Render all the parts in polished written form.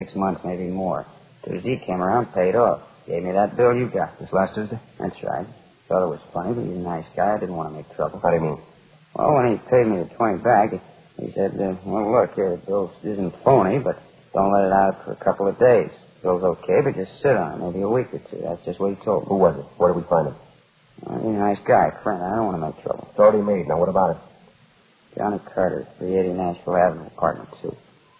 6 months, maybe more. Tuesday he came around, paid off. Gave me that bill you got. This last Tuesday? That's right. Thought it was funny, but he's a nice guy. I didn't want to make trouble. How do you mean? Well, when he paid me the 20 back, he said, well, look, here, the bill isn't phony, but don't let it out for a couple of days. Bill's okay, but just sit on it, maybe a week or two. That's just what he told me. Who was it? Where did we find him? Well, he's a nice guy, friend. I don't want to make trouble. It's already made. Now, what about it? Johnny Carter, 380 Nashville Avenue, apartment 2.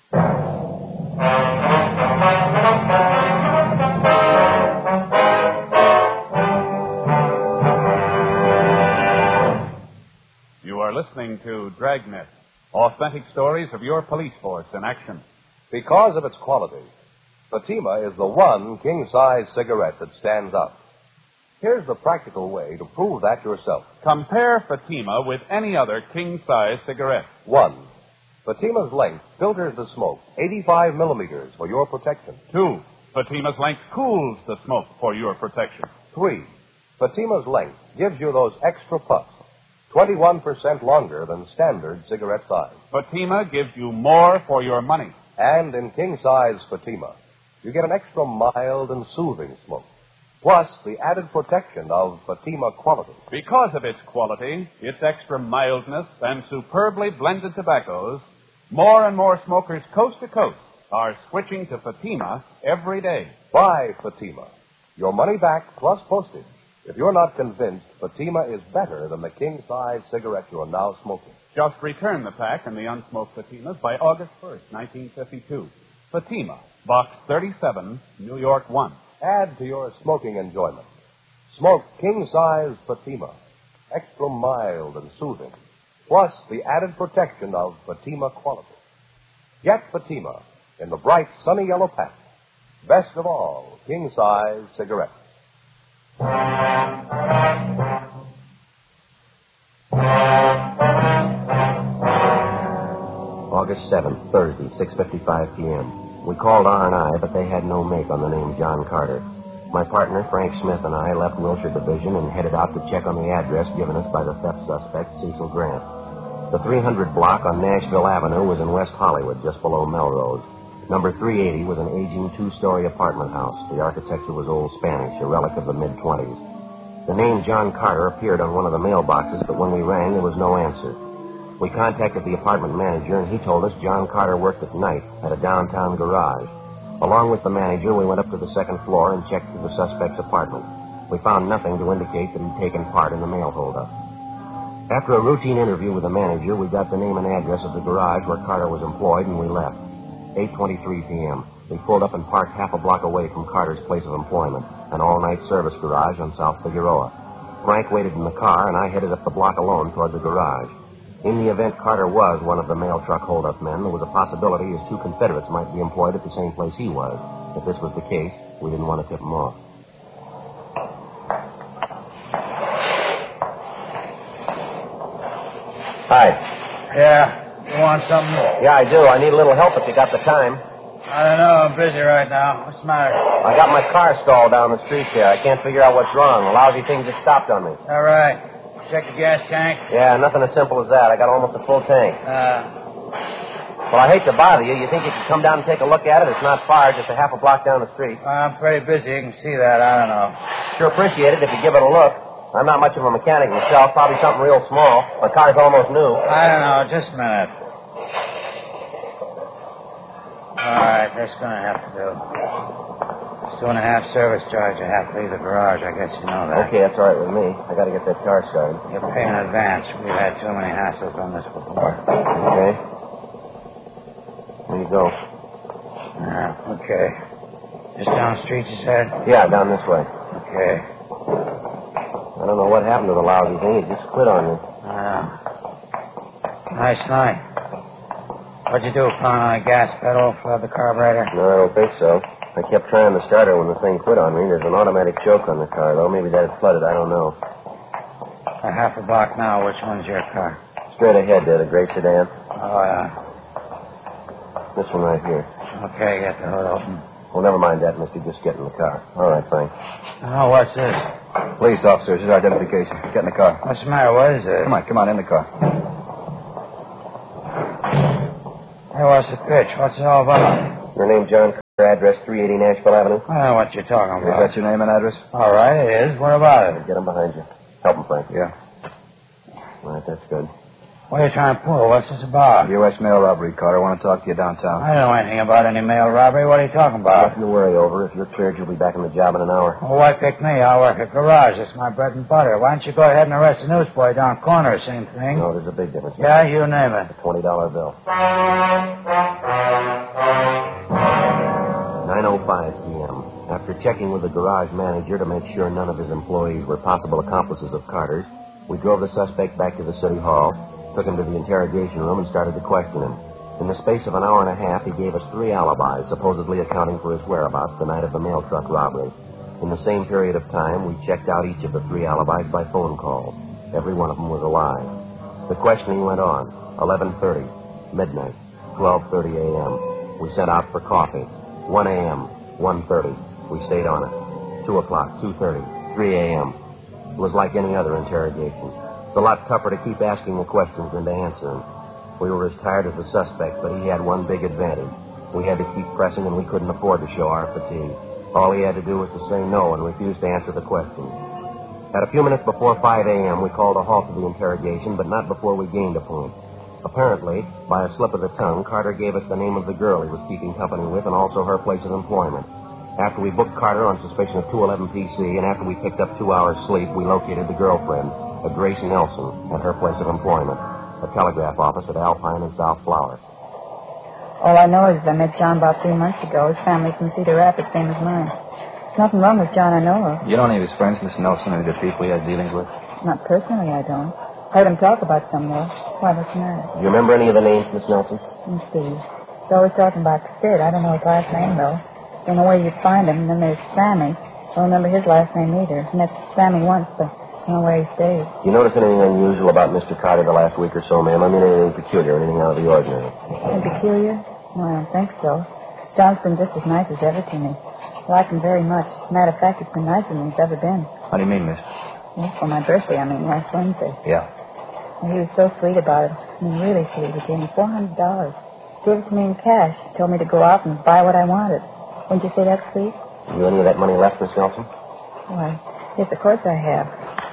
You are listening to Dragnet, authentic stories of your police force in action. Because of its quality, Fatima is the one king-size cigarette that stands out. Here's the practical way to prove that yourself. Compare Fatima with any other king-size cigarette. 1. Fatima's length filters the smoke 85 millimeters for your protection. 2. Fatima's length cools the smoke for your protection. 3. Fatima's length gives you those extra puffs, 21% longer than standard cigarette size. Fatima gives you more for your money. And in king-size Fatima, you get an extra mild and soothing smoke, plus the added protection of Fatima quality. Because of its quality, its extra mildness, and superbly blended tobaccos, more and more smokers coast to coast are switching to Fatima every day. Buy Fatima. Your money back plus postage if you're not convinced Fatima is better than the king-size cigarette you're now smoking. Just return the pack and the unsmoked Fatimas by August 1st, 1952. Fatima, Box 37, New York 1. Add to your smoking enjoyment. Smoke king-size Fatima, extra mild and soothing, plus the added protection of Fatima quality. Get Fatima in the bright sunny yellow pack. Best of all, king-size cigarettes. August 7th, Thursday, 6:55 p.m. We called R&I, but they had no make on the name John Carter. My partner, Frank Smith, and I left Wilshire Division and headed out to check on the address given us by the theft suspect, Cecil Grant. The 300 block on Nashville Avenue was in West Hollywood, just below Melrose. Number 380 was an aging two-story apartment house. The architecture was old Spanish, a relic of the mid-20s. The name John Carter appeared on one of the mailboxes, but when we rang, there was no answer. We contacted the apartment manager, and he told us John Carter worked at night at a downtown garage. Along with the manager, we went up to the second floor and checked through the suspect's apartment. We found nothing to indicate that he'd taken part in the mail holdup. After a routine interview with the manager, we got the name and address of the garage where Carter was employed, and we left. 8:23 p.m. We pulled up and parked half a block away from Carter's place of employment, an all-night service garage on South Figueroa. Frank waited in the car, and I headed up the block alone toward the garage. In the event Carter was one of the mail truck holdup men, there was a possibility his two Confederates might be employed at the same place he was. If this was the case, we didn't want to tip him off. Hi. Yeah. You want something? Yeah, I do. I need a little help if you got the time. I don't know. I'm busy right now. What's the matter? I got my car stalled down the street there. I can't figure out what's wrong. A lousy thing just stopped on me. All right. Check the gas tank? Yeah, nothing as simple as that. I got almost a full tank. Well, I hate to bother you. You think you could come down and take a look at it? It's not far, just a half a block down the street. I'm pretty busy. You can see that. I don't know. Sure appreciate it if you give it a look. I'm not much of a mechanic myself. Probably something real small. My car's almost new. I don't know. Just a minute. All right. That's going to have to do. It's 2.5 service charge. I have to leave the garage. I guess you know that. Okay, that's all right with me. I got to get that car started. You pay in advance. We've had too many hassles on this before. Okay. There you go. Okay. Just down the street, you said? Yeah, down this way. Okay. I don't know what happened to the lousy thing. It just quit on me. Nice night. What'd you do, pound on a gas pedal, flood the carburetor? No, I don't think so. I kept trying to start her when the thing quit on me. There's an automatic choke on the car, though. Maybe that had flooded. I don't know. A half a block now. Which one's your car? Straight ahead there, the gray sedan. Oh, yeah. This one right here. Okay, get the hood open. Well, never mind that, mister. Just get in the car. All right, Frank. Oh, what's this? Police officer. This is our identification. Get in the car. What's the matter? What is it? Come on, in the car. Hey, what's the pitch? What's it all about? Your name, John Address 380 Nashville Avenue. I don't know what you're talking Is about. that your name and address? All right, it is. What about it? Get him behind you. Help him, Frank. Yeah. All right, that's good. What are you trying to pull? What's this about? U.S. mail robbery, Carter. I want to talk to you downtown. I don't know anything about any mail robbery. What are you talking about? Nothing to worry over. If you're cleared, you'll be back on the job in an hour. Well, why pick me? I'll work at garage. That's my bread and butter. Why don't you go ahead and arrest the newsboy down corner? Same thing. No, there's a big difference. Yeah, you name it. A $20 bill. 9:05 p.m. After checking with the garage manager to make sure none of his employees were possible accomplices of Carter's, we drove the suspect back to the city hall, took him to the interrogation room, and started to question him. In the space of an hour and a half, he gave us 3 alibis, supposedly accounting for his whereabouts the night of the mail truck robbery. In the same period of time, we checked out each of the 3 alibis by phone calls. Every one of them was alive. The questioning went on. 11:30, midnight, 12:30 a.m. We sent out for coffee. 1 a.m., 1:30. We stayed on it. 2 o'clock, 2:30, 3 a.m. It was like any other interrogation. It's a lot tougher to keep asking the questions than to answer them. We were as tired as the suspect, but he had one big advantage. We had to keep pressing, and we couldn't afford to show our fatigue. All he had to do was to say no and refuse to answer the questions. At a few minutes before 5 a.m., we called a halt to the interrogation, but not before we gained a point. Apparently, by a slip of the tongue, Carter gave us the name of the girl he was keeping company with and also her place of employment. After we booked Carter on suspicion of 211 PC and after we picked up 2 hours' sleep, we located the girlfriend, a Grace Nelson, at her place of employment, a telegraph office at Alpine and South Flower. All I know is I met John about 3 months ago. His family's from Cedar Rapids, same as mine. There's nothing wrong with John I know of. You don't need his friends, Miss Nelson, any of the people he had dealings with? Not personally, I don't. Heard him talk about some, though. Why, what's the matter? Do you remember any of the names, Miss Nelson? Let me see. He's always talking about Sid. I don't know his last name, though. Don't know where you'd find him. And then there's Sammy. Don't remember his last name either. Met Sammy once, but I don't know where he stays. You notice anything unusual about Mr. Carter the last week or so, ma'am? I mean, anything peculiar, anything out of the ordinary? Anything peculiar? No, I don't think so. John's been just as nice as ever to me. I like him very much. As a matter of fact, he's been nicer than he's ever been. How do you mean, miss? Well, for my birthday, last Wednesday. Yeah. And he was so sweet about it. Really sweet. He gave me $400. Gave it to me in cash. Told me to go out and buy what I wanted. Wouldn't you say that's sweet? Have you any of that money left, Miss Nelson? Why, yes, of course I have.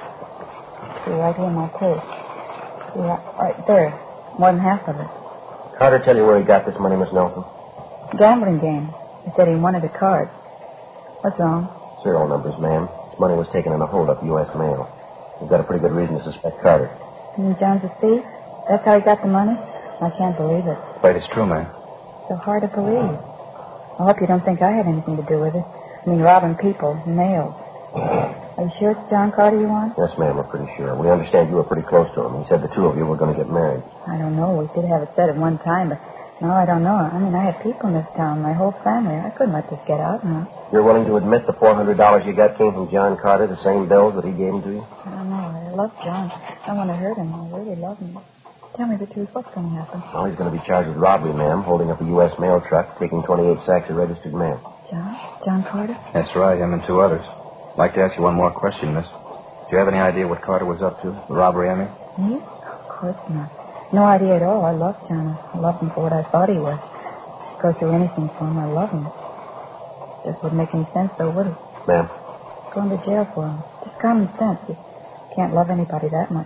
See, right here in my purse. See, right there. More than half of it. Carter tell you where he got this money, Miss Nelson? Gambling game. He said he wanted a card. What's wrong? Serial numbers, ma'am. This money was taken in a holdup, U.S. mail. We've got a pretty good reason to suspect Carter. You mean John's a thief? That's how he got the money? I can't believe it. Wait, it's true, ma'am. So hard to believe. I hope you don't think I had anything to do with it. Robbing people, mails. Are you sure it's John Carter you want? Yes, ma'am, we're pretty sure. We understand you were pretty close to him. He said the two of you were going to get married. I don't know. We did have it set at one time, but now I don't know. I have people in this town, my whole family. I couldn't let this get out now. You're willing to admit the $400 you got came from John Carter, the same bills that he gave them to you? I don't know. I love John. I don't want to hurt him. I really love him. Tell me the truth. What's going to happen? Well, he's going to be charged with robbery, ma'am, holding up a U.S. mail truck, taking 28 sacks of registered mail. John Carter? That's right, him and 2 others. I'd like to ask you one more question, miss. Do you have any idea what Carter was up to? The robbery, I mean? Me? Of course not. No idea at all. I love John. I loved him for what I thought he was. I'd go through anything for him. I love him. Just wouldn't make any sense, though, would it? Ma'am? Going to jail for him. Just common sense. You can't love anybody that much.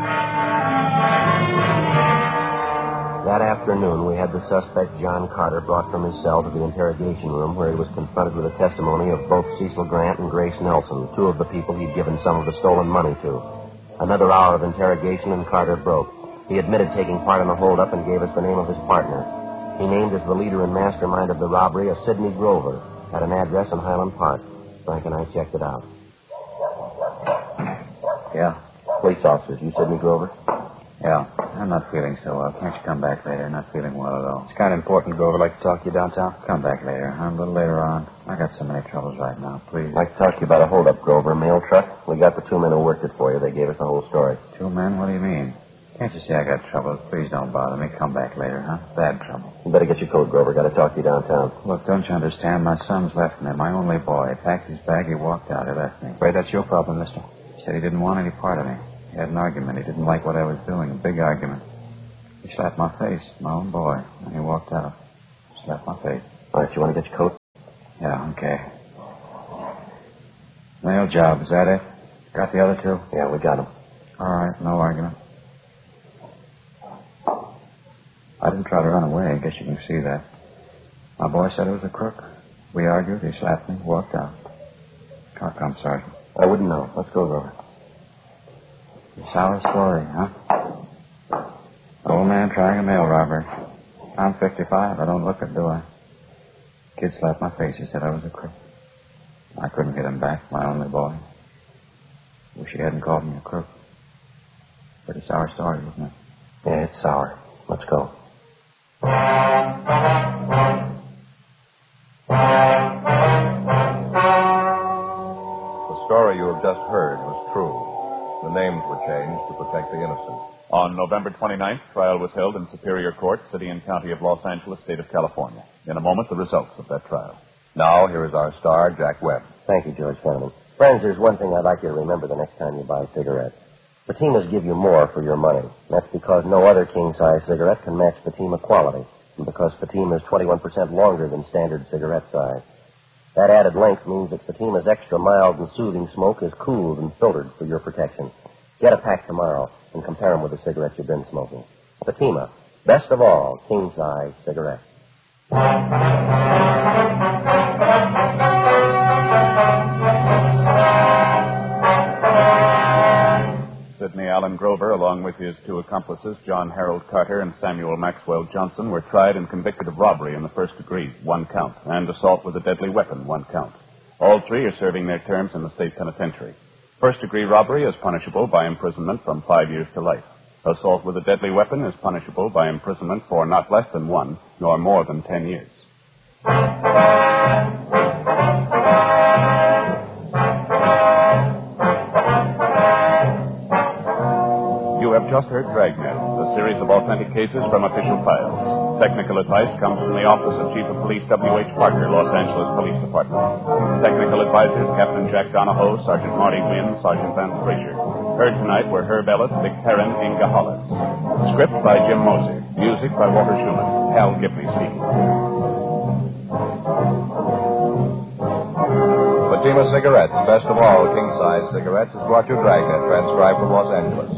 That afternoon, we had the suspect, John Carter, brought from his cell to the interrogation room where he was confronted with the testimony of both Cecil Grant and Grace Nelson, 2 of the people he'd given some of the stolen money to. Another hour of interrogation and Carter broke. He admitted taking part in the holdup and gave us the name of his partner. He named as the leader and mastermind of the robbery a Sidney Grover at an address in Highland Park. Frank and I checked it out. Yeah. Police officers, you Sidney Grover? Yeah. I'm not feeling so well. Can't you come back later? Not feeling well at all. It's kind of important, Grover. I'd like to talk to you downtown. Come back later. A little later on. I got so many troubles right now. Please. I'd like to talk to you about a holdup, Grover. Mail truck. We got the 2 men who worked it for you. They gave us the whole story. 2 men? What do you mean? Can't you see I got troubles? Please don't bother me. Come back later, huh? Bad trouble. You better get your coat, Grover. Got to talk to you downtown. Look, don't you understand? My son's left me. My only boy. He packed his bag. He walked out. He left me. Afraid that's your problem, mister. He said he didn't want any part of me. He had an argument. He didn't like what I was doing. A big argument. He slapped my face, my own boy, and he walked out. Slapped my face. All right, you want to get your coat? Okay. Mail job, is that it? Got the other two? Yeah, we got them. All right, no argument. I didn't try to run away. I guess you can see that. My boy said it was a crook. We argued. He slapped me, walked out. How come, Sergeant? I wouldn't know. Let's go over. It's our story, huh? Old man trying a mail robbery. I'm 55. I don't look it, do I? Kid slapped my face. He said I was a crook. I couldn't get him back, my only boy. Wish he hadn't called me a crook. But it's our story, isn't it? Yeah, it's sour. Let's go. The story you have just heard was true. The names were changed to protect the innocent. On November 29th, trial was held in Superior Court, City and County of Los Angeles, State of California. In a moment, the results of that trial. Now, here is our star, Jack Webb. Thank you, George Fenneman. Friends, there's one thing I'd like you to remember the next time you buy cigarettes. Fatimas give you more for your money. That's because no other king-size cigarette can match Fatima quality, and because Fatima is 21% longer than standard cigarette size. That added length means that Fatima's extra mild and soothing smoke is cooled and filtered for your protection. Get a pack tomorrow and compare them with the cigarettes you've been smoking. Fatima, best of all king-size cigarettes. Sidney Allen Grover, along with his two accomplices, John Harold Carter and Samuel Maxwell Johnson, were tried and convicted of robbery in the first degree, 1 count, and assault with a deadly weapon, 1 count. All three are serving their terms in the state penitentiary. First-degree robbery is punishable by imprisonment from 5 years to life. Assault with a deadly weapon is punishable by imprisonment for not less than 1, nor more than 10 years. You have just heard Dragnet, a series of authentic cases from official files. Technical advice comes from the Office of Chief of Police W.H. Parker, Los Angeles Police Department. Technical advisors Captain Jack Donahoe, Sergeant Marty Wynn, Sergeant Vance Frazier. Heard tonight were Herb Ellis, Dick Perrin, Inga Hollis. Script by Jim Moser. Music by Walter Schumann. Hal Gibney speaking. Fatima Cigarettes, best of all king-size cigarettes, is brought to you Dragnet, transcribed from Los Angeles.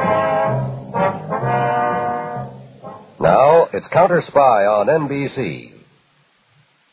Now, it's Counter Spy on NBC.